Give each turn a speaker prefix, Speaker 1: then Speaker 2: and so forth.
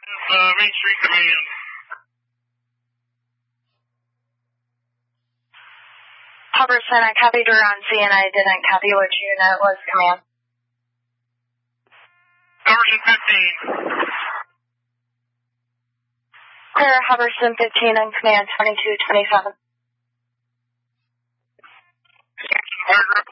Speaker 1: Main Street Command.
Speaker 2: Hubbardson, I copied her on C and I didn't copy which unit was command.
Speaker 1: Hubbardson 15.
Speaker 2: Clear Hubbardson 15 and command 2227.
Speaker 1: Jackson, paragraph